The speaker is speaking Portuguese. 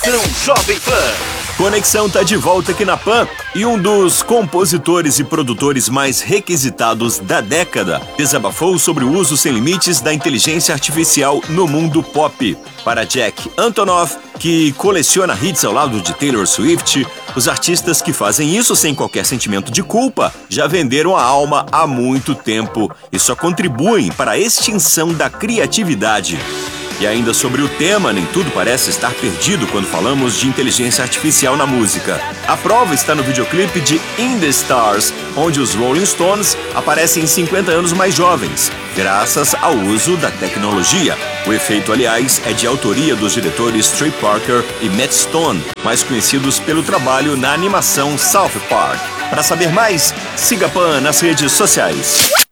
Conexão Jovem Pan. Conexão tá de volta aqui na Pan e um dos compositores e produtores mais requisitados da década desabafou sobre o uso sem limites da inteligência artificial no mundo pop. Para Jack Antonoff, que coleciona hits ao lado de Taylor Swift, os artistas que fazem isso sem qualquer sentimento de culpa já venderam a alma há muito tempo e só contribuem para a extinção da criatividade. E ainda sobre o tema, nem tudo parece estar perdido quando falamos de inteligência artificial na música. A prova está no videoclipe de In the Stars, onde os Rolling Stones aparecem 50 anos mais jovens, graças ao uso da tecnologia. O efeito, aliás, é de autoria dos diretores Trey Parker e Matt Stone, mais conhecidos pelo trabalho na animação South Park. Para saber mais, siga a Pan nas redes sociais.